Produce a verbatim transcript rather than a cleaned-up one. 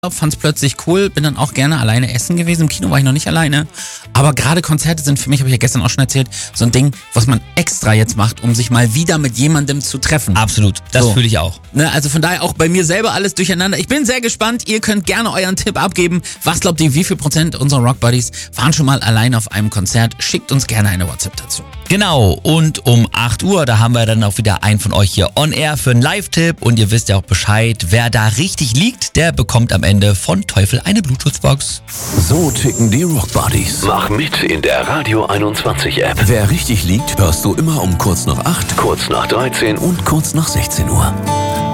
fand's plötzlich cool, bin dann auch gerne alleine essen gewesen. Im Kino war ich noch nicht alleine. Aber gerade Konzerte sind für mich, habe ich ja gestern auch schon erzählt, so ein Ding, was man extra jetzt macht, um sich mal wieder mit jemandem zu treffen. Absolut, das So. fühle ich auch. Ne, also von daher auch bei mir selber alles durcheinander. Ich bin sehr gespannt. Ihr könnt gerne euren Tipp abgeben. Was glaubt ihr, wie viel Prozent unserer Rock Buddies waren schon mal allein auf einem Konzert? Schickt uns gerne eine WhatsApp dazu. Genau, und um acht Uhr, da haben wir dann auch wieder einen von euch hier on air für einen Live-Tipp. Und ihr wisst ja auch Bescheid, wer da richtig liegt, der bekommt am Ende von Teufel eine Bluetooth-Box. So ticken die Rock Buddies. Mach mit in der Radio einundzwanzig App. Wer richtig liegt, hörst du immer um kurz nach acht, Kurz nach dreizehn und kurz nach sechzehn Uhr.